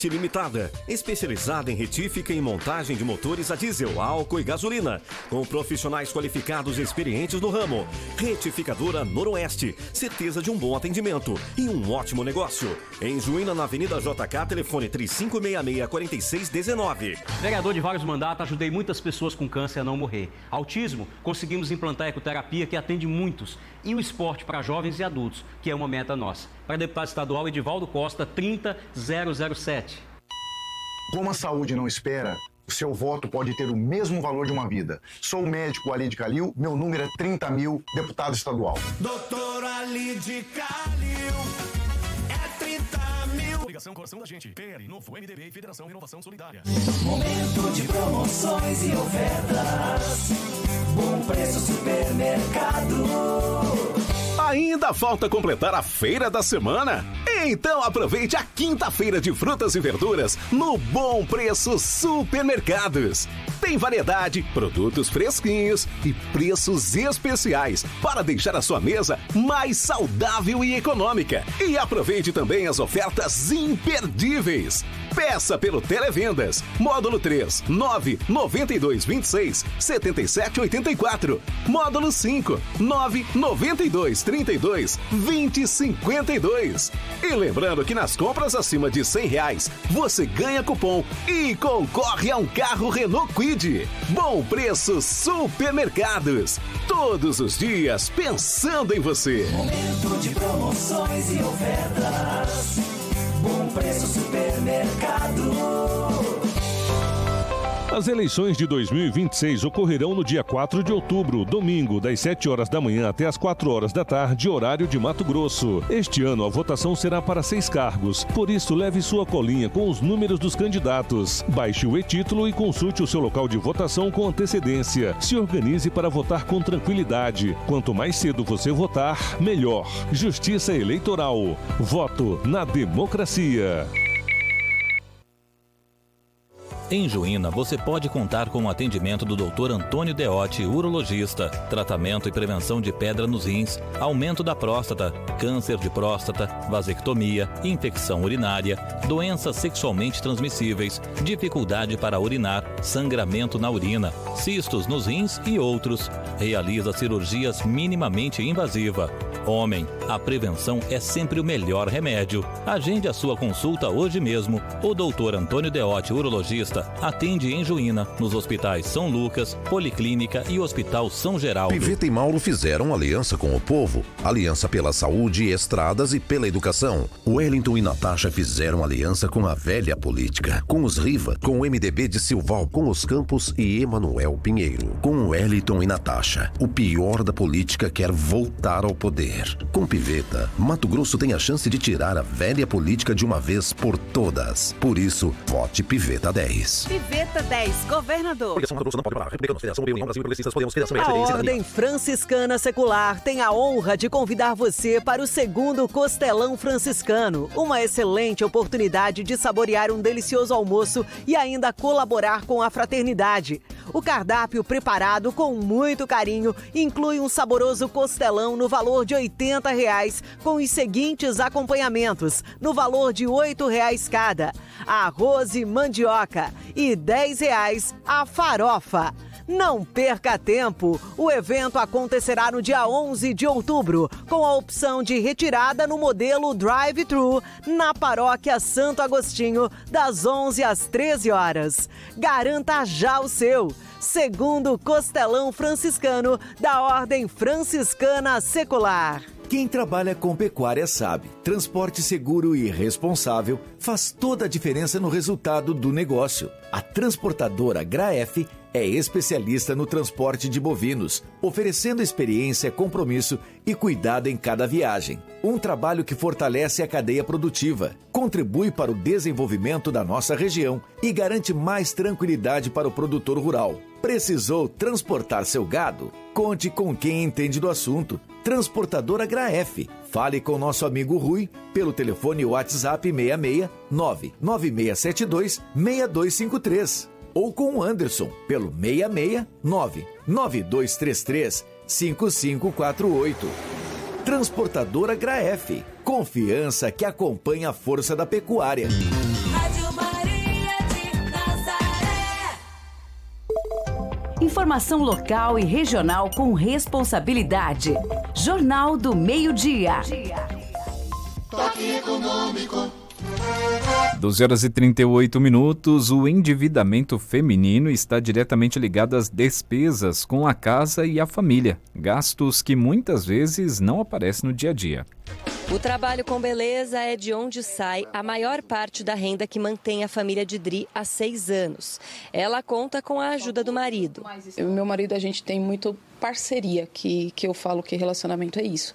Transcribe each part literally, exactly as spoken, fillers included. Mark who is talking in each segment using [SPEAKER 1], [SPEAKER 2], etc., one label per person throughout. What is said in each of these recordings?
[SPEAKER 1] Limitada, especializada em retífica e montagem de motores a diesel, álcool e gasolina, com profissionais qualificados e experientes no ramo. Retificadora Noroeste, certeza de um bom atendimento e um ótimo negócio. Em Juína, na Avenida J K, telefone três cinco seis seis, quatro seis um nove.
[SPEAKER 2] Vereador de vários mandatos, ajudei muitas pessoas com câncer a não morrer. Autismo, conseguimos implantar a ecoterapia que atende muitos. E o esporte para jovens e adultos, que é uma meta nossa. Para deputado estadual Edivaldo Costa, trinta zero zero sete.
[SPEAKER 3] Como a saúde não espera, o seu voto pode ter o mesmo valor de uma vida. Sou o médico Ali de Calil, meu número é trinta mil, deputado estadual.
[SPEAKER 4] Doutor Ali de Calil, é trinta mil. Ligação Coração da Gente, P L, Novo, M D B e Federação Inovação Solidária. Momento de promoções e ofertas, bom preço supermercado.
[SPEAKER 5] Ainda falta completar a feira da semana? Então aproveite a quinta-feira de frutas e verduras no Bom Preço Supermercados. Tem variedade, produtos fresquinhos e preços especiais para deixar a sua mesa mais saudável e econômica. E aproveite também as ofertas imperdíveis. Peça pelo Televendas, módulo três, nove nove dois dois seis, sete sete oito quatro, módulo cinco, nove nove dois três dois, dois zero cinco dois. E lembrando que nas compras acima de cem reais, você ganha cupom e concorre a um carro Renault Kwid. Bom Preço Supermercados. Todos os dias pensando em você.
[SPEAKER 4] Momento de promoções e ofertas. Bom Preço Supermercado.
[SPEAKER 6] As eleições de dois mil e vinte e seis ocorrerão no dia quatro de outubro, domingo, das sete horas da manhã até as quatro horas da tarde, horário de Mato Grosso. Este ano a votação será para seis cargos, por isso leve sua colinha com os números dos candidatos. Baixe o e-título e consulte o seu local de votação com antecedência. Se organize para votar com tranquilidade. Quanto mais cedo você votar, melhor. Justiça Eleitoral. Voto na democracia.
[SPEAKER 7] Em Juína, você pode contar com o atendimento do doutor Antônio Deotti, urologista, tratamento e prevenção de pedra nos rins, aumento da próstata, câncer de próstata, vasectomia, infecção urinária, doenças sexualmente transmissíveis, dificuldade para urinar, sangramento na urina, cistos nos rins e outros. Realiza cirurgias minimamente invasiva. Homem, a prevenção é sempre o melhor remédio. Agende a sua consulta hoje mesmo. O doutor Antônio Deotti, urologista, atende em Juína, nos hospitais São Lucas, Policlínica e Hospital São Geraldo.
[SPEAKER 8] Piveta e Mauro fizeram aliança com o povo, aliança pela saúde, estradas e pela educação. Wellington e Natasha fizeram aliança com a velha política, com os Riva, com o M D B de Silval, com os Campos e Emanuel Pinheiro. Com Wellington e Natasha, o pior da política quer voltar ao poder. Com Piveta, Mato Grosso tem a chance de tirar a velha política de uma vez por todas. Por isso, vote Piveta dez.
[SPEAKER 9] Piveta dez, governador.
[SPEAKER 10] A Ordem Franciscana Secular tem a honra de convidar você para o segundo Costelão Franciscano. Uma excelente oportunidade de saborear um delicioso almoço e ainda colaborar com a fraternidade. O cardápio preparado com muito carinho inclui um saboroso costelão no valor de oitenta reais, com os seguintes acompanhamentos, no valor de oito reais cada: arroz e mandioca, e dez reais a farofa. Não perca tempo! O evento acontecerá no dia onze de outubro, com a opção de retirada no modelo drive-thru, na Paróquia Santo Agostinho, das onze às treze horas. Garanta já o seu! Segundo Costelão Franciscano da Ordem Franciscana Secular.
[SPEAKER 11] Quem trabalha com pecuária sabe, transporte seguro e responsável faz toda a diferença no resultado do negócio. A transportadora Graef é especialista no transporte de bovinos, oferecendo experiência, compromisso e cuidado em cada viagem. Um trabalho que fortalece a cadeia produtiva, contribui para o desenvolvimento da nossa região e garante mais tranquilidade para o produtor rural. Precisou transportar seu gado? Conte com quem entende do assunto. Transportadora Graef. Fale com nosso amigo Rui pelo telefone WhatsApp seis seis nove nove seis sete dois seis dois cinco três ou com o Anderson pelo seis seis nove nove dois três três cinco cinco quatro oito. Transportadora Graef. Confiança que acompanha a força da pecuária.
[SPEAKER 4] Rádio
[SPEAKER 12] Informação local e regional com responsabilidade. Jornal do Meio-Dia.
[SPEAKER 4] Toque econômico.
[SPEAKER 13] doze horas e trinta e oito minutos. O endividamento feminino está diretamente ligado às despesas com a casa e a família, gastos que muitas vezes não aparecem no dia a dia.
[SPEAKER 14] O trabalho com beleza é de onde sai a maior parte da renda que mantém a família de Dri há seis anos. Ela conta com a ajuda do marido.
[SPEAKER 15] Eu e meu marido, a gente tem muito parceria, que, que eu falo que relacionamento é isso.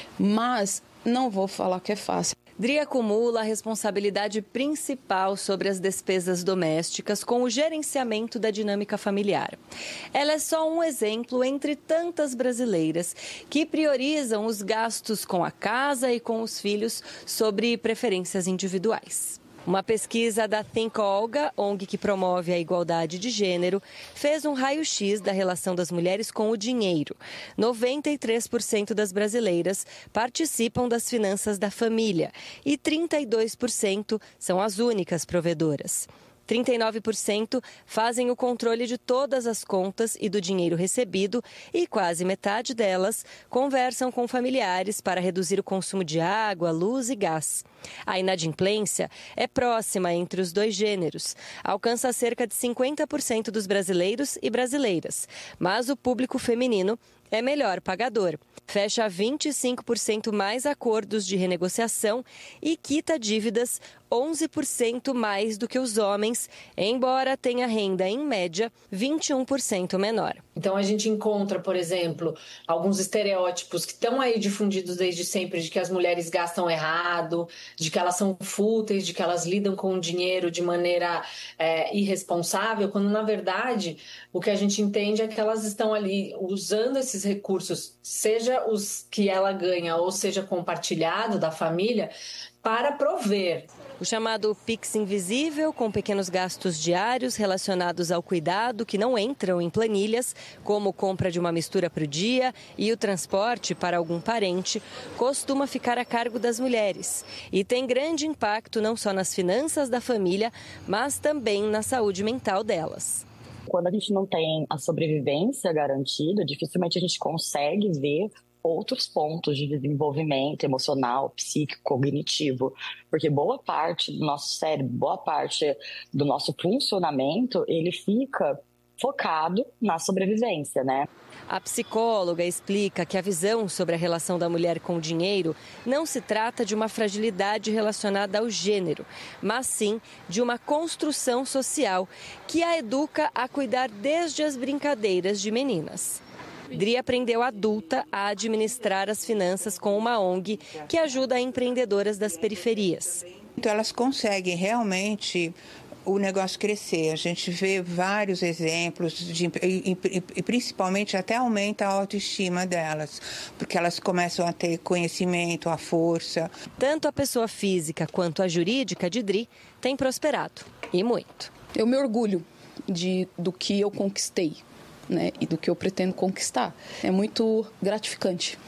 [SPEAKER 15] Mas não vou falar que é fácil.
[SPEAKER 14] Dri acumula a responsabilidade principal sobre as despesas domésticas com o gerenciamento da dinâmica familiar. Ela é só um exemplo entre tantas brasileiras que priorizam os gastos com a casa e com os filhos sobre preferências individuais. Uma pesquisa da Think Olga, O N G que promove a igualdade de gênero, fez um raio-x da relação das mulheres com o dinheiro. noventa e três por cento das brasileiras participam das finanças da família e trinta e dois por cento são as únicas provedoras. trinta e nove por cento fazem o controle de todas as contas e do dinheiro recebido e quase metade delas conversam com familiares para reduzir o consumo de água, luz e gás. A inadimplência é próxima entre os dois gêneros, alcança cerca de cinquenta por cento dos brasileiros e brasileiras, mas o público feminino é melhor pagador. Fecha vinte e cinco por cento mais acordos de renegociação e quita dívidas onze por cento mais do que os homens, embora tenha renda, em média, vinte e um por cento menor.
[SPEAKER 16] Então a gente encontra, por exemplo, alguns estereótipos que estão aí difundidos desde sempre, de que as mulheres gastam errado, de que elas são fúteis, de que elas lidam com o dinheiro de maneira é, irresponsável, quando na verdade o que a gente entende é que elas estão ali usando esses recursos, seja os que ela ganha ou seja compartilhado da família, para prover.
[SPEAKER 14] O chamado Pix invisível, com pequenos gastos diários relacionados ao cuidado que não entram em planilhas, como compra de uma mistura para o dia e o transporte para algum parente, costuma ficar a cargo das mulheres e tem grande impacto não só nas finanças da família, mas também na saúde mental delas.
[SPEAKER 17] Quando a gente não tem a sobrevivência garantida, dificilmente a gente consegue ver outros pontos de desenvolvimento emocional, psíquico, cognitivo, porque boa parte do nosso cérebro, boa parte do nosso funcionamento, ele fica focado na sobrevivência, né?
[SPEAKER 14] A psicóloga explica que a visão sobre a relação da mulher com o dinheiro não se trata de uma fragilidade relacionada ao gênero, mas sim de uma construção social que a educa a cuidar desde as brincadeiras de meninas. Dri aprendeu adulta a administrar as finanças com uma O N G que ajuda empreendedoras das periferias.
[SPEAKER 18] Então elas conseguem realmente o negócio crescer. A gente vê vários exemplos de, e, e, e principalmente até aumenta a autoestima delas, porque elas começam a ter conhecimento, a força.
[SPEAKER 14] Tanto a pessoa física quanto a jurídica de Dri tem prosperado, e muito.
[SPEAKER 15] Eu me orgulho de, do que eu conquistei. Né, e do que eu pretendo conquistar. É muito gratificante.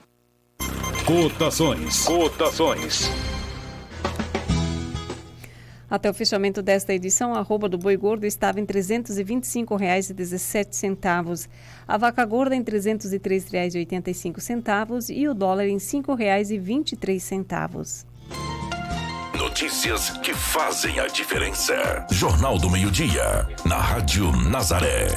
[SPEAKER 19] Cotações. Cotações.
[SPEAKER 20] Até o fechamento desta edição, a arroba do boi gordo estava em trezentos e vinte e cinco reais e dezessete centavos, a vaca gorda em trezentos e três reais e oitenta e cinco centavos e o dólar em cinco reais e vinte e três centavos.
[SPEAKER 19] Notícias que fazem a diferença. Jornal do Meio-Dia, na Rádio Nazaré.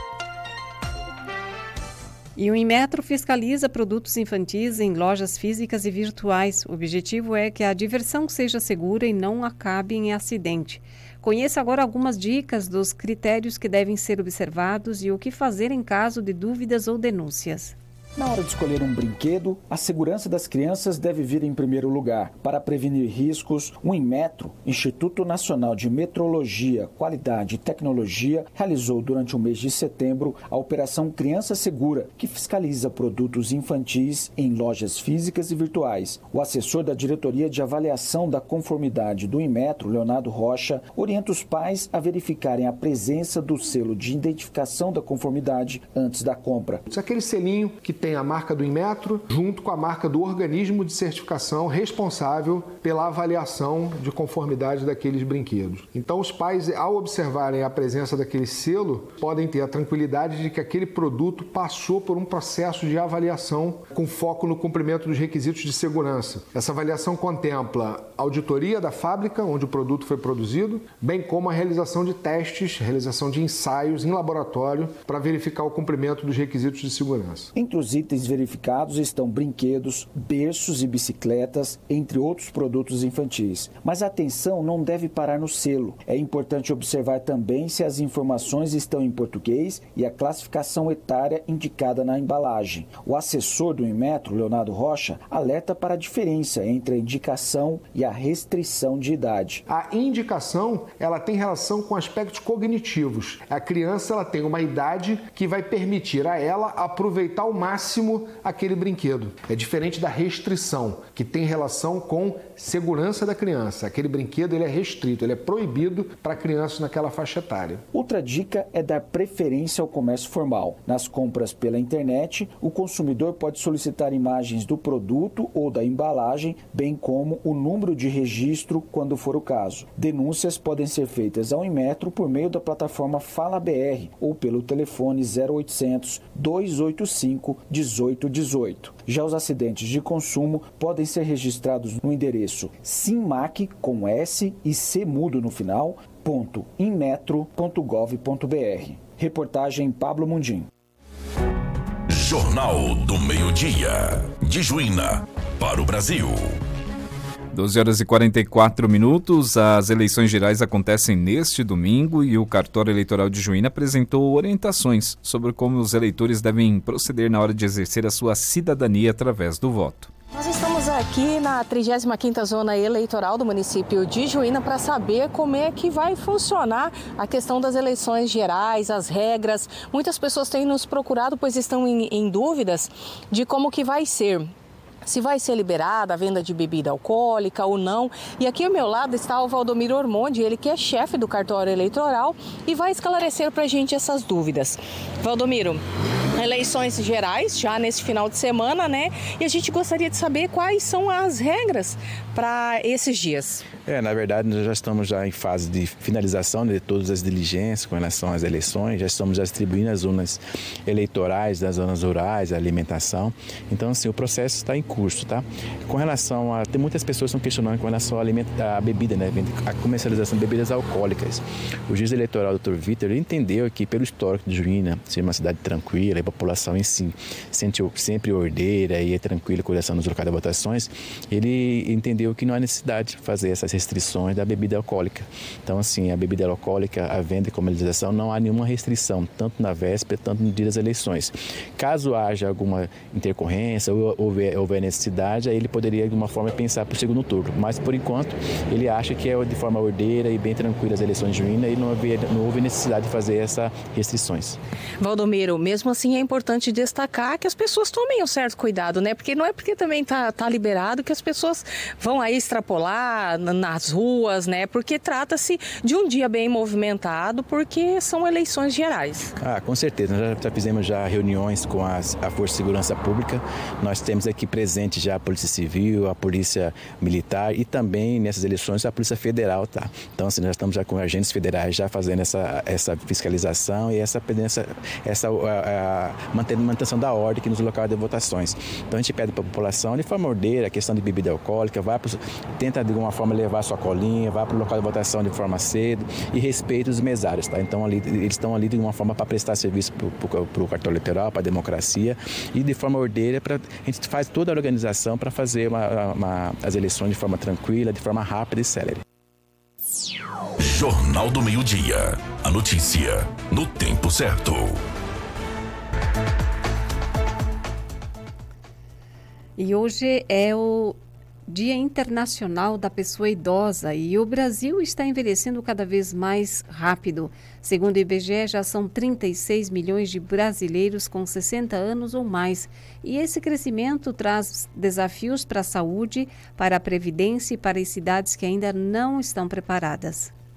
[SPEAKER 20] E o Inmetro fiscaliza produtos infantis em lojas físicas e virtuais. O objetivo é que a diversão seja segura e não acabe em acidente. Conheça agora algumas dicas dos critérios que devem ser observados e o que fazer em caso de dúvidas ou denúncias.
[SPEAKER 21] Na hora de escolher um brinquedo, a segurança das crianças deve vir em primeiro lugar. Para prevenir riscos, o Inmetro, Instituto Nacional de Metrologia, Qualidade e Tecnologia, realizou durante o mês de setembro a Operação Criança Segura, que fiscaliza produtos infantis em lojas físicas e virtuais. O assessor da Diretoria de Avaliação da Conformidade do Inmetro, Leonardo Rocha, orienta os pais a verificarem a presença do selo de identificação da conformidade antes da compra.
[SPEAKER 22] Aquele selinho que tem
[SPEAKER 1] tem a marca do Inmetro junto com a marca do organismo de certificação responsável pela avaliação de conformidade daqueles brinquedos. Então, os pais, ao observarem a presença daquele selo, podem ter a tranquilidade de que aquele produto passou por um processo de avaliação com foco no cumprimento dos requisitos de segurança. Essa avaliação contempla auditoria da fábrica onde o produto foi produzido, bem como a realização de testes, realização de ensaios em laboratório para verificar o cumprimento dos requisitos de segurança.
[SPEAKER 21] Entre os itens verificados estão brinquedos, berços e bicicletas, entre outros produtos infantis. Mas a atenção não deve parar no selo. É importante observar também se as informações estão em português e a classificação etária indicada na embalagem. O assessor do Inmetro, Leonardo Rocha, alerta para a diferença entre a indicação e a restrição de idade.
[SPEAKER 1] A indicação, ela tem relação com aspectos cognitivos. A criança, ela tem uma idade que vai permitir a ela aproveitar ao máximo aquele brinquedo. É diferente da restrição, que tem relação com segurança da criança. Aquele brinquedo, ele é restrito, ele é proibido para crianças naquela faixa etária.
[SPEAKER 21] Outra dica é dar preferência ao comércio formal. Nas compras pela internet, o consumidor pode solicitar imagens do produto ou da embalagem, bem como o número de registro, quando for o caso. Denúncias podem ser feitas ao Inmetro por meio da plataforma Fala B R ou pelo telefone zero oitocentos, dois oito cinco, um oito um oito. Já os acidentes de consumo podem ser registrados no endereço simmac, com S e C mudo no final, ponto inmetro ponto gov ponto br. Reportagem Pablo Mundim.
[SPEAKER 19] Jornal do Meio-Dia, de Juína para o Brasil.
[SPEAKER 13] doze horas e quarenta e quatro minutos, as eleições gerais acontecem neste domingo e o Cartório Eleitoral de Juína apresentou orientações sobre como os eleitores devem proceder na hora de exercer a sua cidadania através do voto.
[SPEAKER 22] Nós estamos aqui na trigésima quinta Zona Eleitoral do município de Juína para saber como é que vai funcionar a questão das eleições gerais, as regras. Muitas pessoas têm nos procurado, pois estão em, em dúvidas de como que vai ser. Se vai ser liberada a venda de bebida alcoólica ou não. E aqui ao meu lado está o Valdomiro Ormondi, ele que é chefe do Cartório Eleitoral e vai esclarecer para a gente essas dúvidas. Valdomiro, eleições gerais já nesse final de semana, né? E a gente gostaria de saber quais são as regras para esses dias.
[SPEAKER 23] É, na verdade, nós já estamos já em fase de finalização de todas as diligências com relação às eleições, já estamos já distribuindo as zonas eleitorais das zonas rurais, a alimentação. Então, assim, o processo está em curso, tá? Com relação a... Tem muitas pessoas que estão questionando com relação à alimenta, a bebida, né? A comercialização de bebidas alcoólicas. O juiz eleitoral, doutor Vitor, ele entendeu que, pelo histórico de Juína, ser uma cidade tranquila, a população em si sente sempre ordeira e é tranquila com relação aos locais de votações, ele entendeu que não há necessidade de fazer essas restrições da bebida alcoólica. Então, assim, a bebida alcoólica, a venda e comercialização, não há nenhuma restrição, tanto na véspera, tanto no dia das eleições. Caso haja alguma intercorrência ou houver, houver necessidade, aí ele poderia, de alguma forma, pensar para o segundo turno. Mas, por enquanto, ele acha que é de forma ordeira e bem tranquila as eleições de Juína e não houve, não houve necessidade de fazer essas restrições.
[SPEAKER 22] Valdomiro, mesmo assim é importante destacar que as pessoas tomem um certo cuidado, né? Porque não é porque também está tá liberado que as pessoas vão aí extrapolar nas ruas, né? Porque trata-se de um dia bem movimentado, porque são eleições gerais.
[SPEAKER 23] Ah, com certeza. Nós já, já fizemos já reuniões com as, a Força de Segurança Pública. Nós temos aqui presente já a Polícia Civil, a Polícia Militar e também nessas eleições a Polícia Federal, tá? Então, assim, nós estamos já com agentes federais já fazendo essa, essa fiscalização e essa, essa, essa a, a, mantendo manutenção da ordem aqui nos locais de votações. Então, a gente pede para a população, de forma ordeira, a questão de bebida alcoólica, vai pro, tenta de alguma forma levar sua colinha, vá para o local de votação de forma cedo e respeite os mesários, tá? Então, ali, eles estão ali de uma forma para prestar serviço para o cartório eleitoral, para a democracia e de forma ordeira, pra, a gente faz toda a organização para fazer uma, uma, as eleições de forma tranquila, de forma rápida e célere.
[SPEAKER 19] Jornal do Meio-Dia. A notícia no tempo certo.
[SPEAKER 20] E hoje é o Dia Internacional da Pessoa Idosa e o Brasil está envelhecendo cada vez mais rápido. Segundo o I B G E, já são trinta e seis milhões de brasileiros com sessenta anos ou mais. E esse crescimento traz desafios para a saúde, para a previdência e para as cidades que ainda não estão preparadas.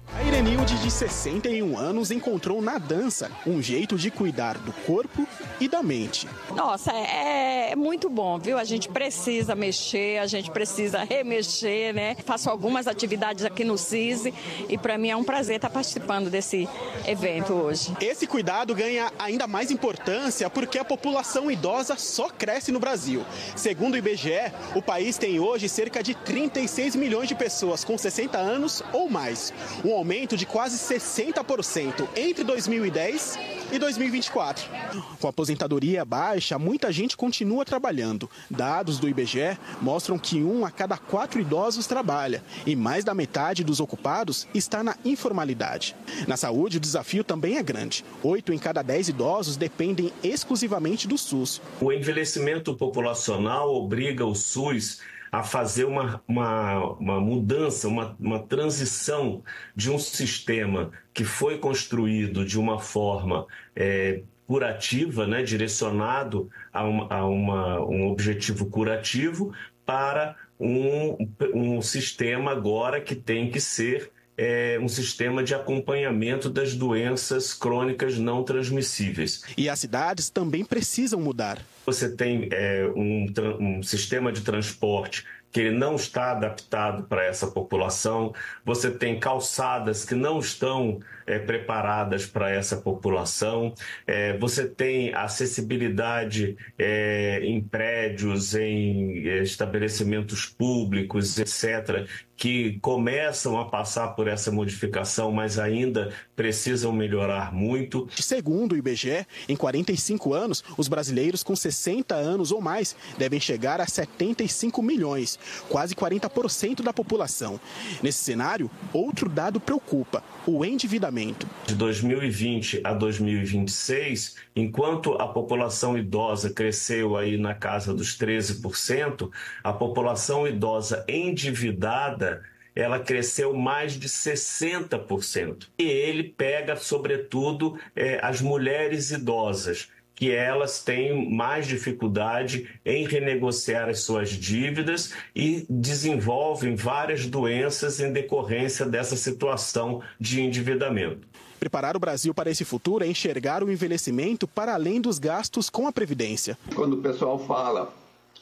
[SPEAKER 2] A Irenilde, de sessenta e um anos, encontrou na dança um jeito de cuidar do corpo e da mente.
[SPEAKER 3] Nossa, é, é muito bom, viu? A gente precisa mexer, a gente precisa remexer, né? Faço algumas atividades aqui no C I S e para mim é um prazer estar participando desse evento hoje.
[SPEAKER 2] Esse cuidado ganha ainda mais importância porque a população idosa só cresce no Brasil. Segundo o I B G E, o país tem hoje cerca de trinta e seis milhões de pessoas com sessenta anos ou mais. Um aumento de quase sessenta por cento entre dois mil e dez e dois mil e vinte e quatro. Com a aposentadoria baixa, muita gente continua trabalhando. Dados do I B G E mostram que um a cada quatro idosos trabalha e mais da metade dos ocupados está na informalidade. Na saúde, o desafio também é grande. Oito em cada dez idosos dependem exclusivamente do SUS.
[SPEAKER 5] O envelhecimento populacional obriga o SUS a fazer uma, uma, uma mudança, uma, uma transição de um sistema que foi construído de uma forma é, curativa, né, direcionado a, uma, a uma, um objetivo curativo, para um, um sistema agora que tem que ser é, um sistema de acompanhamento das doenças crônicas não transmissíveis.
[SPEAKER 2] E as cidades também precisam mudar.
[SPEAKER 5] Você tem é, um, um sistema de transporte que ele não está adaptado para essa população, você tem calçadas que não estão é, preparadas para essa população, é, você tem acessibilidade é, em prédios, em estabelecimentos públicos, etcétera, que começam a passar por essa modificação, mas ainda precisam melhorar muito.
[SPEAKER 2] Segundo o I B G E, em quarenta e cinco anos, os brasileiros com sessenta anos ou mais devem chegar a setenta e cinco milhões, quase quarenta por cento da população. Nesse cenário, outro dado preocupa: o endividamento.
[SPEAKER 5] De dois mil e vinte a dois mil e vinte e seis, enquanto a população idosa cresceu aí na casa dos treze por cento, a população idosa endividada ela cresceu mais de sessenta por cento. E ele pega, sobretudo, é, as mulheres idosas, que elas têm mais dificuldade em renegociar as suas dívidas e desenvolvem várias doenças em decorrência dessa situação de endividamento.
[SPEAKER 2] Preparar o Brasil para esse futuro é enxergar o envelhecimento para além dos gastos com a Previdência.
[SPEAKER 24] Quando o pessoal fala,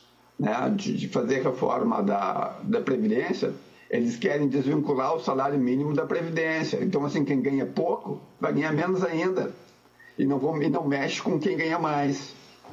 [SPEAKER 24] né, de, de fazer reforma da, da Previdência, eles querem desvincular o salário mínimo da Previdência. Então, assim, quem ganha pouco vai ganhar menos ainda. E não, vão, e não mexe com quem ganha mais.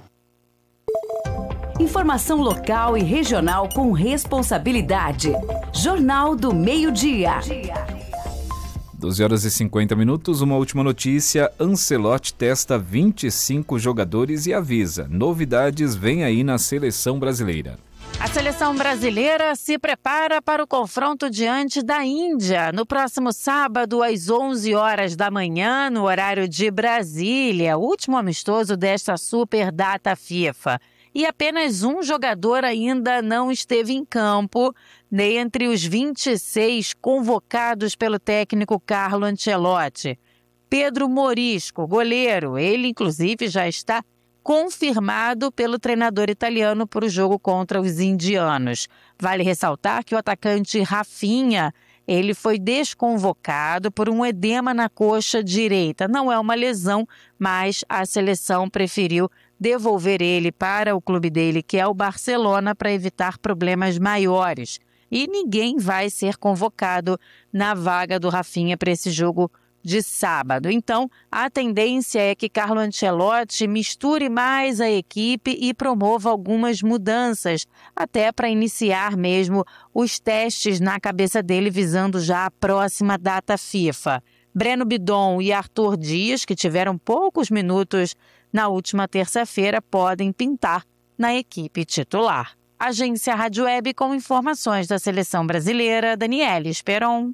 [SPEAKER 12] Informação local e regional com responsabilidade. Jornal do Meio-Dia.
[SPEAKER 13] doze horas e cinquenta minutos, uma última notícia. Ancelotti testa vinte e cinco jogadores e avisa: novidades vêm aí na seleção brasileira.
[SPEAKER 25] A seleção brasileira se prepara para o confronto diante da Índia no próximo sábado às onze horas da manhã, no horário de Brasília, o último amistoso desta super data FIFA. E apenas um jogador ainda não esteve em campo, nem entre os vinte e seis convocados pelo técnico Carlo Ancelotti. Pedro Morisco, goleiro, ele inclusive já está confirmado pelo treinador italiano para o jogo contra os indianos. Vale ressaltar que o atacante Rafinha, ele foi desconvocado por um edema na coxa direita. Não é uma lesão, mas a seleção preferiu devolver ele para o clube dele, que é o Barcelona, para evitar problemas maiores. E ninguém vai ser convocado na vaga do Rafinha para esse jogo de sábado. Então, a tendência é que Carlo Ancelotti misture mais a equipe e promova algumas mudanças, até para iniciar mesmo os testes na cabeça dele, visando já a próxima data FIFA. Breno Bidon e Arthur Dias, que tiveram poucos minutos na última terça-feira, podem pintar na equipe titular. Agência Rádio Web com informações da seleção brasileira, Daniele Esperon.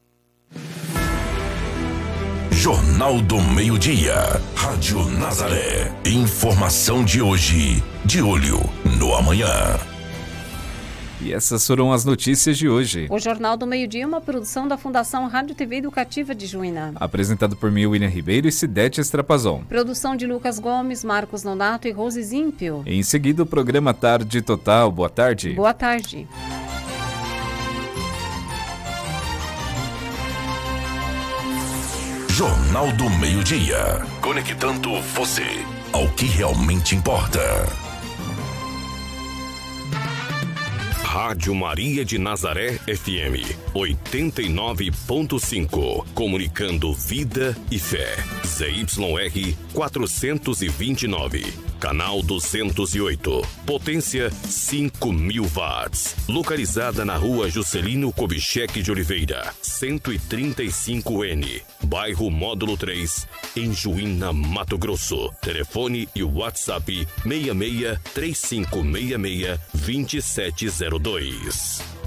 [SPEAKER 19] Jornal do Meio-Dia, Rádio Nazaré. Informação de hoje, de olho no amanhã.
[SPEAKER 13] E essas foram as notícias de hoje.
[SPEAKER 20] O Jornal do Meio-Dia é uma produção da Fundação Rádio T V Educativa de Juína.
[SPEAKER 13] Apresentado por mim, William Ribeiro e Cidete Estrapazon.
[SPEAKER 20] Produção de Lucas Gomes, Marcos Nonato e Rose Zímpio.
[SPEAKER 13] Em seguida, o programa Tarde Total. Boa tarde.
[SPEAKER 20] Boa tarde.
[SPEAKER 19] Jornal do Meio-Dia. Conectando você ao que realmente importa.
[SPEAKER 6] Rádio Maria de Nazaré F M oitenta e nove ponto cinco, comunicando vida e fé. Z Y R quatrocentos e vinte e nove, canal duzentos e oito, potência cinco mil watts, localizada na Rua Juscelino Kubitschek de Oliveira, cento e trinta e cinco N, bairro Módulo três, em Juína, Mato Grosso. Telefone e WhatsApp seis seis três cinco seis seis dois sete zero dois.